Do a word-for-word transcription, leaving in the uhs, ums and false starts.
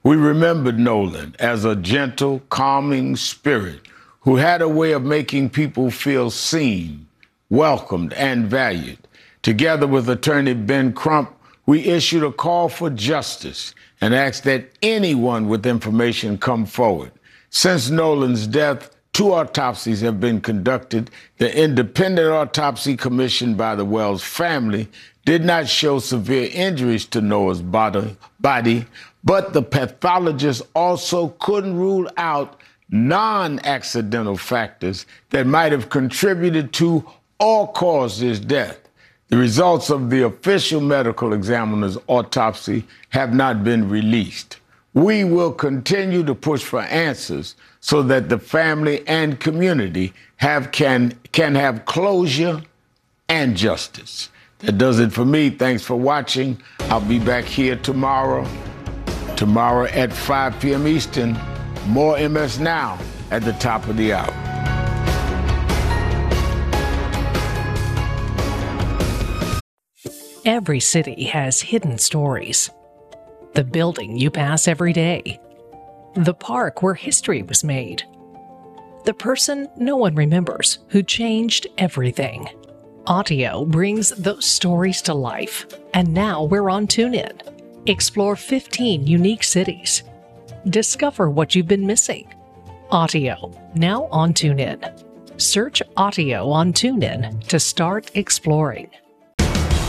We remembered Nolan as a gentle, calming spirit who had a way of making people feel seen, welcomed, and valued. Together with attorney Ben Crump, we issued a call for justice and asked that anyone with information come forward. Since Nolan's death, two autopsies have been conducted. The independent autopsy commissioned by the Wells family did not show severe injuries to Noah's body, body, but the pathologist also couldn't rule out non-accidental factors that might have contributed to or caused his death. The results of the official medical examiner's autopsy have not been released. We will continue to push for answers so that the family and community have can, can have closure and justice. That does it for me. Thanks for watching. I'll be back here tomorrow. Tomorrow at five p m Eastern. More M S Now at the top of the hour. Every city has hidden stories. The building you pass every day. The park where history was made. The person no one remembers who changed everything. Audio brings those stories to life, and now we're on TuneIn. Explore fifteen unique cities. Discover what you've been missing. Audio, now on TuneIn. Search Audio on TuneIn to start exploring.